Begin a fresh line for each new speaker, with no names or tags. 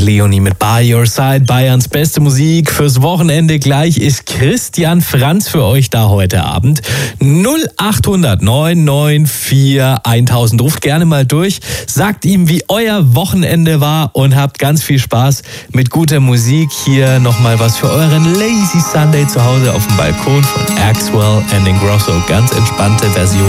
Leonie mit By Your Side, Bayerns beste Musik fürs Wochenende. Gleich ist Christian Franz für euch da heute Abend. 0800 994 1000. Ruft gerne mal durch, sagt ihm, wie euer Wochenende war und habt ganz viel Spaß mit guter Musik. Hier nochmal was für euren Lazy Sunday zu Hause auf dem Balkon von Axwell and Ingrosso. Ganz entspannte Version.